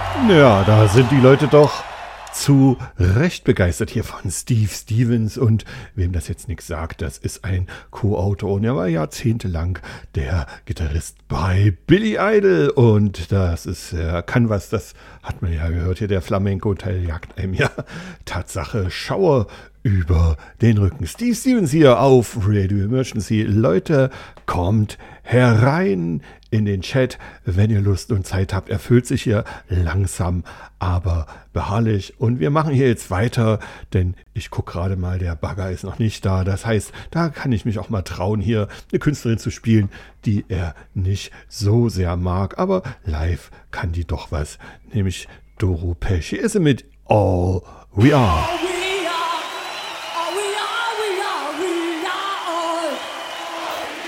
Ja, da sind die Leute doch zu Recht begeistert hier von Steve Stevens, und wem das jetzt nichts sagt, das ist ein Co-Autor und er war jahrzehntelang der Gitarrist bei Billy Idol, und das ist, er kann was, das hat man ja gehört, hier der Flamenco-Teil jagt einem ja Tatsache Schauer über den Rücken. Steve Stevens hier auf Radio Emergency. Leute, kommt herein in den Chat, wenn ihr Lust und Zeit habt. Er füllt sich hier langsam, aber beharrlich. Und wir machen hier jetzt weiter, denn ich gucke gerade mal, der Bagger ist noch nicht da. Das heißt, da kann ich mich auch mal trauen, hier eine Künstlerin zu spielen, die er nicht so sehr mag. Aber live kann die doch was, nämlich Doro Pesch. Hier ist sie mit All We Are.